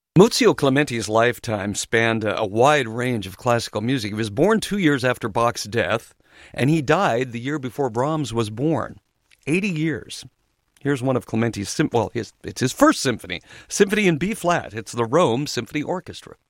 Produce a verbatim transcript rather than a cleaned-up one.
Muzio Clementi's lifetime spanned a wide range of classical music. He was born two years after Bach's death, and he died the year before Brahms was born. eighty years. Here's one of Clementi's, well, his, it's his first symphony, Symphony in B-flat. It's the Rome Symphony Orchestra.